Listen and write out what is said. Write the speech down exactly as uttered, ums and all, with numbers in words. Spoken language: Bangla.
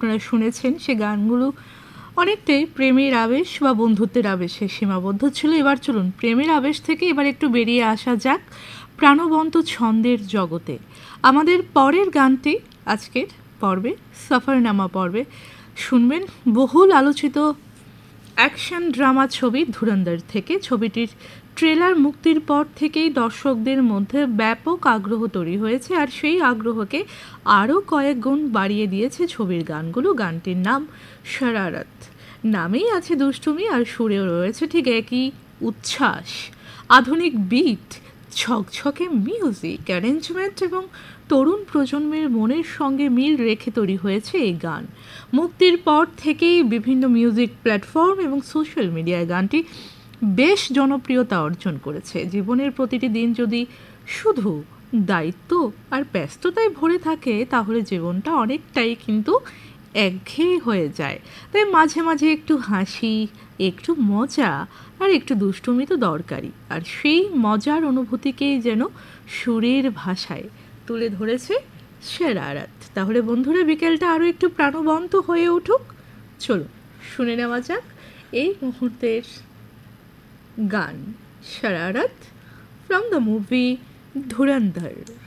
আপনারা শুনেছেন, সে গানগুলো অনেকটাই প্রেমের আবেশ বা বন্ধুত্বের আবেশে সীমাবদ্ধ ছিল। এবার চলুন প্রেমের আবেশ থেকে এবার একটু বেরিয়ে আসা যাক প্রাণবন্ত ছন্দের জগতে। আমাদের পরের গানটি আজকের পর্বে, সফরনামা পর্বে শুনবেন বহুল আলোচিত অ্যাকশন ড্রামা ছবি ধুরন্ধর থেকে। ছবিটির ট্রেলার মুক্তির পর থেকেই দর্শকদের মধ্যে ব্যাপক আগ্রহ তৈরি হয়েছে, আর সেই আগ্রহকে আরও কয়েক গুণ বাড়িয়ে দিয়েছে ছবির গানগুলো। গানটির নাম শরারত। নামেই আছে দুষ্টুমি, আর সুরেও রয়েছে ঠিক একই উচ্ছ্বাস। আধুনিক বিট, ঝকঝকে মিউজিক, অ্যারেঞ্জমেন্ট এবং তরুণ প্রজন্মের মনের সঙ্গে মিল রেখে তৈরি হয়েছে এই গান। মুক্তির পর থেকেই বিভিন্ন মিউজিক প্ল্যাটফর্ম এবং সোশ্যাল মিডিয়ায় গানটি বেশ জনপ্রিয়তা অর্জন করেছে। জীবনের প্রতিটি দিন যদি শুধু দায়িত্ব আর ব্যস্ততায় ভরে থাকে তাহলে জীবনটা অনেকটাই কিন্তু একঘেয়ে হয়ে যায়। তাই মাঝে মাঝে একটু হাসি, একটু মজা আর একটু দুষ্টুমি তো দরকারি। আর সেই মজার অনুভূতিকেই যেন সুরের ভাষায় তুলে ধরেছে শরারত। তাহলে বন্ধুরা, বিকেলটা আরও একটু প্রাণবন্ত হয়ে উঠুক। চলুন শুনে নেওয়া যাক এই মুহূর্তের গান শরারত ফ্রম দ্য মুভি ধুরন্ধর।